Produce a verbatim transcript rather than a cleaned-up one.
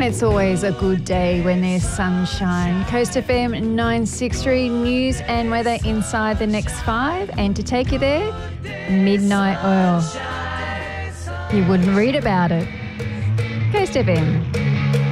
it's always a good day when there's sunshine. Coast F M nine sixty-three news and weather inside the next five. And to take you there, Midnight Oil. You wouldn't read about it. Coast F M.